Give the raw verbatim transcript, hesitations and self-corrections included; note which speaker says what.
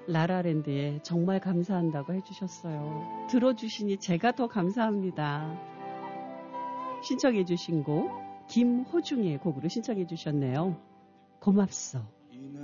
Speaker 1: 라라랜드에 정말 감사한다고 해주셨어요. 들어주시니 제가 더 감사합니다. 신청해 주신 곡 김호중의 곡으로 신청해 주셨네요. 고맙소.